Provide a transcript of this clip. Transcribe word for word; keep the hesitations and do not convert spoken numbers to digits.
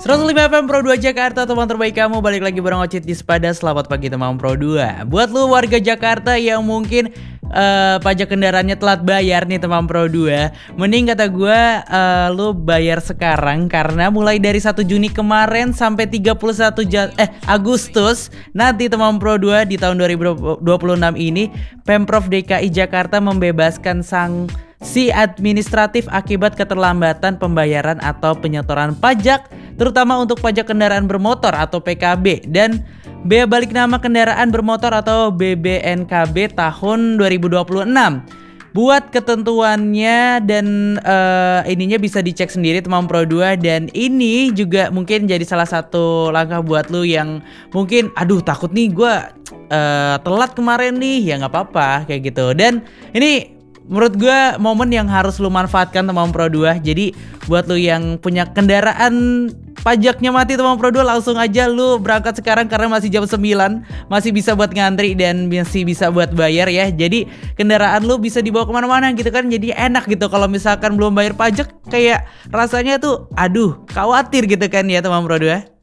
seratus lima F M Pro dua Jakarta, teman terbaik kamu. Balik lagi bareng Ocit di Sepada. Selamat pagi teman Pro dua. Buat lu warga Jakarta yang mungkin uh, pajak kendaraannya telat bayar nih teman Pro dua, mending kata gue uh, lu bayar sekarang. Karena mulai dari satu Juni kemarin sampai tiga puluh satu Jan- eh, Agustus nanti teman Pro dua di tahun dua ribu dua puluh enam ini, Pemprov D K I Jakarta membebaskan sang si administratif akibat keterlambatan pembayaran atau penyetoran pajak, terutama untuk pajak kendaraan bermotor atau P K B dan bea balik nama kendaraan bermotor atau B B N K B tahun dua ribu dua puluh enam. Buat ketentuannya dan uh, ininya bisa dicek sendiri teman Pro dua, dan ini juga mungkin jadi salah satu langkah buat lu yang mungkin aduh takut nih gue uh, telat kemarin nih, ya nggak apa-apa kayak gitu. Dan ini menurut gue momen yang harus lu manfaatkan teman Pro dua. Jadi buat lu yang punya kendaraan pajaknya mati teman Pro dua, langsung aja lu berangkat sekarang karena masih jam sembilan, masih bisa buat ngantri dan masih bisa buat bayar ya. Jadi kendaraan lu bisa dibawa kemana-mana gitu kan, jadi enak gitu. Kalau misalkan belum bayar pajak kayak rasanya tuh aduh khawatir gitu kan ya teman Pro dua.